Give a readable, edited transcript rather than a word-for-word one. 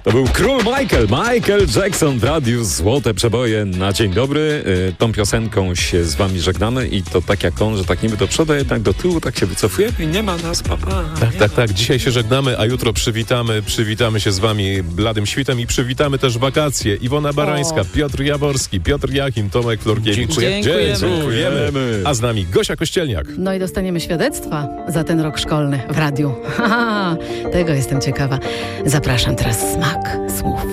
To był król Michael Jackson w radiu Złote Przeboje na dzień dobry. Tą piosenką się z wami żegnamy i to tak jak on, że tak niby do przodu, jednak do tyłu, tak się wycofujemy i nie ma nas, papa. Tak. Dzisiaj się żegnamy, a jutro przywitamy się z wami bladym świtem i przywitamy też wakacje. Iwona Barańska, Piotr Jaworski, Piotr Jachim, Tomek Florkiewicz. Dziękujemy. A z nami Gosia Kościelniak. No i dostaniemy świadectwa za ten rok szkolny w radiu. Tego jestem ciekawa. Zapraszam teraz smak słów.